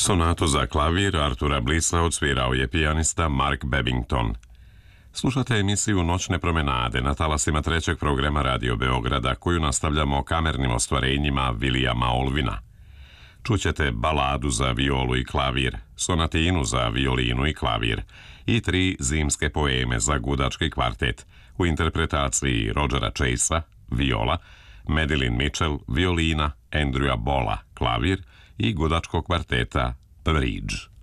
Sonatu za klavir Artura Blissa odsvirao je pijanista Mark Babington. Slušate emisiju Noćne promenade na talasima trećeg programa Radio Beograda, koju nastavljamo kamernim ostvarenjima Vilijama Olvina. Čućete baladu za violu i klavir, sonatinu za violinu i klavir i 3 zimske poeme za gudački kvartet u interpretaciji Rodgera Chasea, viola, Madeline Mitchell, violina, Andrewa Bolla, klavir i gudačkog kvarteta The Bridge.